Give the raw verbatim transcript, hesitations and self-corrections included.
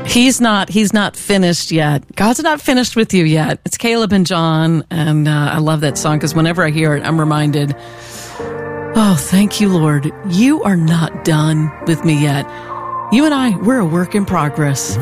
He's not, he's not finished yet. God's not finished with you yet. It's Caleb and John, and uh, I love that song because whenever I hear it, I'm reminded, oh, thank you, Lord. You are not done with me yet. You and I, we're a work in progress.